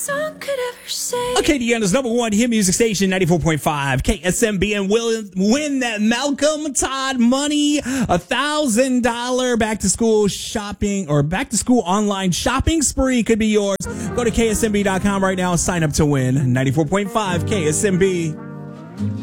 song could ever say. Acadiana's number one hit music station, 94.5 KSMB, and will win that Malcolm Todd money, $1,000 back to school shopping or back to school online shopping spree could be yours. Go to ksmb.com right now and sign up to win 94.5 KSMB.